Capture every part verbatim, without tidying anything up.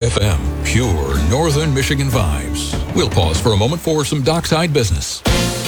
F M, pure Northern Michigan vibes. We'll pause for a moment for some dockside business.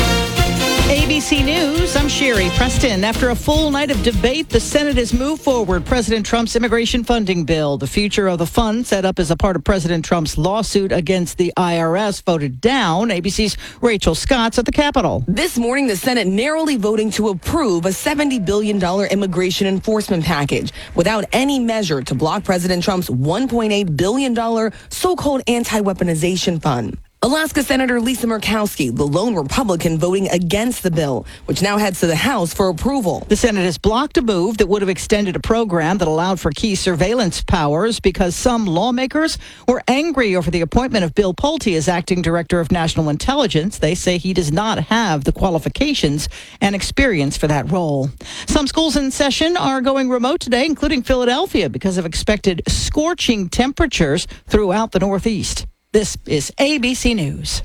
A B C News, I'm Sherry Preston. After a full night of debate, the Senate has moved forward President Trump's immigration funding bill. The future of the fund, set up as a part of President Trump's lawsuit against the I R S, voted down. A B C's Rachel Scott's at the Capitol. This morning, the Senate narrowly voting to approve a seventy billion dollars immigration enforcement package without any measure to block President Trump's one point eight billion dollars so-called anti-weaponization fund. Alaska Senator Lisa Murkowski, the lone Republican, voting against the bill, which now heads to the House for approval. The Senate has blocked a move that would have extended a program that allowed for key surveillance powers because some lawmakers were angry over the appointment of Bill Pulte as acting director of national intelligence. They say he does not have the qualifications and experience for that role. Some schools in session are going remote today, including Philadelphia, because of expected scorching temperatures throughout the Northeast. This is A B C News.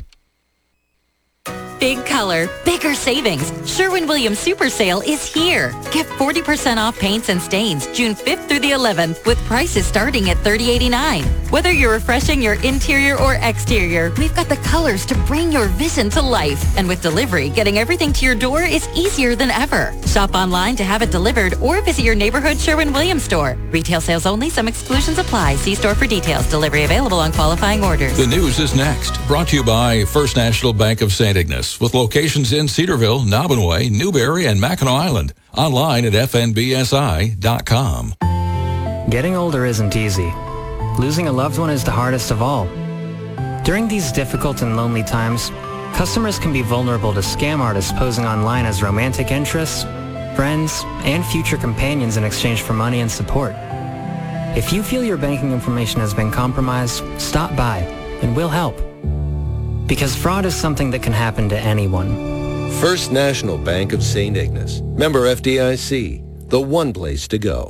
Big color, bigger savings. Sherwin-Williams Super Sale is here. Get forty percent off paints and stains June fifth through the eleventh with prices starting at thirty eighty-nine. Whether you're refreshing your interior or exterior, we've got the colors to bring your vision to life. And with delivery, getting everything to your door is easier than ever. Shop online to have it delivered or visit your neighborhood Sherwin-Williams store. Retail sales only. Some exclusions apply. See store for details. Delivery available on qualifying orders. The news is next. Brought to you by First National Bank of Saint Ignace, with locations in Cedarville, Nobbinway, Newberry, and Mackinac Island. Online at f n b s i dot com. Getting older isn't easy. Losing a loved one is the hardest of all. During these difficult and lonely times, customers can be vulnerable to scam artists posing online as romantic interests, friends, and future companions in exchange for money and support. If you feel your banking information has been compromised, stop by and we'll help. Because fraud is something that can happen to anyone. First National Bank of Saint Ignace. Member F D I C. The one place to go.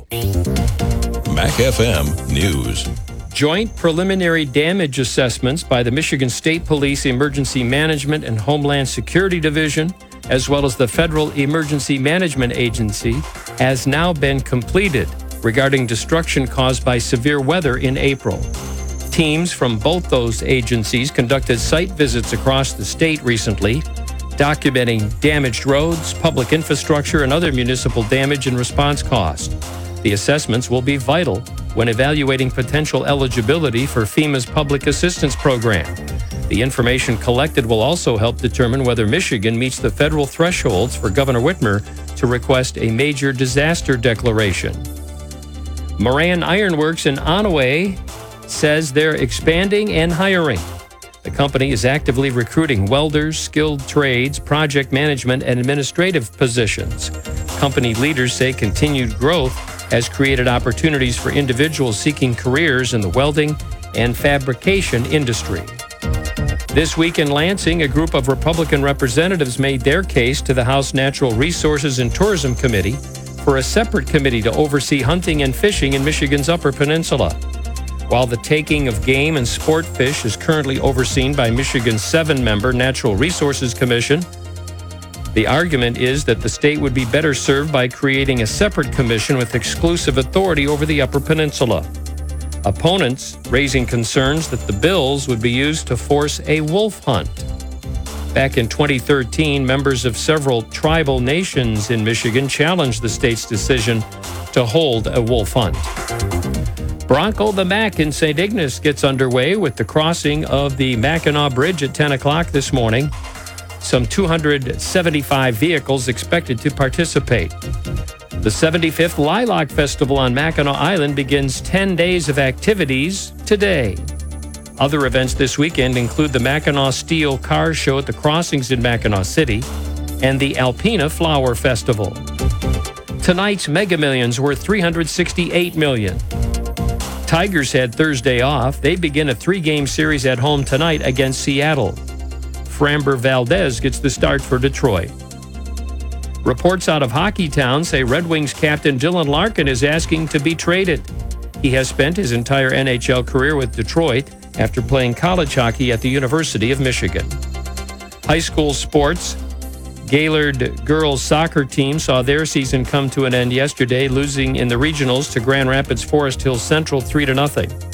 Mac F M News. Joint preliminary damage assessments by the Michigan State Police Emergency Management and Homeland Security Division, as well as the Federal Emergency Management Agency, has now been completed regarding destruction caused by severe weather in April. Teams from both those agencies conducted site visits across the state recently, documenting damaged roads, public infrastructure, and other municipal damage and response costs. The assessments will be vital when evaluating potential eligibility for FEMA's Public Assistance Program. The information collected will also help determine whether Michigan meets the federal thresholds for Governor Whitmer to request a major disaster declaration. Moran Ironworks in Onaway says they're expanding and hiring. The company is actively recruiting welders, skilled trades, project management, and administrative positions. Company leaders say continued growth has created opportunities for individuals seeking careers in the welding and fabrication industry. This week in Lansing, a group of Republican representatives made their case to the House Natural Resources and Tourism Committee for a separate committee to oversee hunting and fishing in Michigan's Upper Peninsula. While the taking of game and sport fish is currently overseen by Michigan's seven-member Natural Resources Commission, the argument is that the state would be better served by creating a separate commission with exclusive authority over the Upper Peninsula. Opponents raising concerns that the bills would be used to force a wolf hunt. Back in twenty thirteen, members of several tribal nations in Michigan challenged the state's decision to hold a wolf hunt. Bronco the Mac in Saint Ignace gets underway with the crossing of the Mackinac Bridge at ten o'clock this morning. Some two hundred seventy-five vehicles expected to participate. The seventy-fifth Lilac Festival on Mackinac Island begins ten days of activities today. Other events this weekend include the Mackinac Steel Car Show at the Crossings in Mackinac City and the Alpena Flower Festival. Tonight's Mega Millions were three hundred sixty-eight million dollars. Tigers had Thursday off. They begin a three-game series at home tonight against Seattle. Framber Valdez gets the start for Detroit. Reports out of Hockeytown say Red Wings captain Dylan Larkin is asking to be traded. He has spent his entire N H L career with Detroit after playing college hockey at the University of Michigan. High school sports. Gaylord girls soccer team saw their season come to an end yesterday, losing in the regionals to Grand Rapids Forest Hills Central three to nothing.